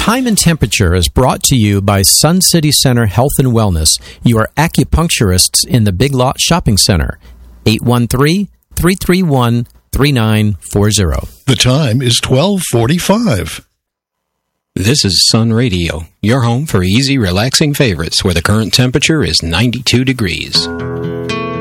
Time and Temperature is brought to you by Sun City Center Health and Wellness, your acupuncturists in the Big Lot Shopping Center. 813-331-3940. The time is 12:45. This is Sun Radio, your home for easy, relaxing favorites where the current temperature is 92 degrees.